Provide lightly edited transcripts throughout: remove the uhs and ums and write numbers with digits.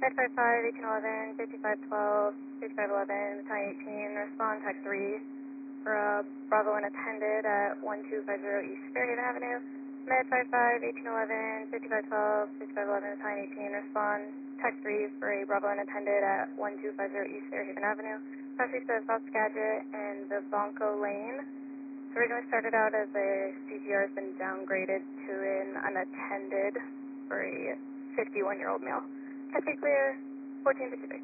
55, 1811, 5512, 5511, Battalion 18, respond type 3 for Bravo unattended at 1250 East Fairhaven Avenue. Med 55, 1811, 5512, 5511, Battalion 18, respond type 3 for a Bravo unattended at 1250 East Fairhaven Avenue. Taxi says South Skagit and Vivanco Lane. It's originally started out as a CGR, has been downgraded to an unattended for a 51-year-old male. Taxi clear, 1453.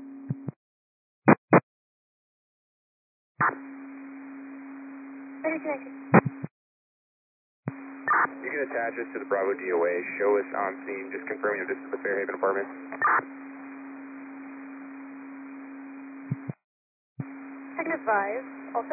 You can attach us to the Bravo DOA. Show us on scene, just confirming that this is the Fairhaven apartment. I can advise, also.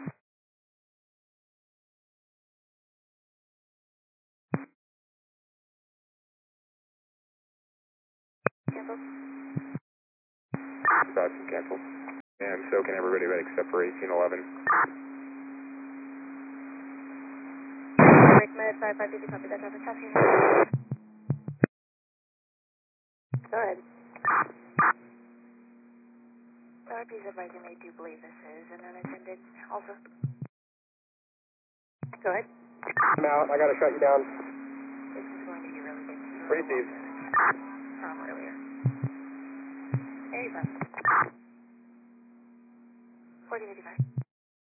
Cancel. Thoughts and cancel. And so can everybody but except for 1811. Med 5550, copy that traffic. Taxi. Go ahead. RP's advising they do believe this is an unattended also. Go ahead. I'm out. I gotta shut you down. This is going to be really good. Received. From earlier. 85. 4055.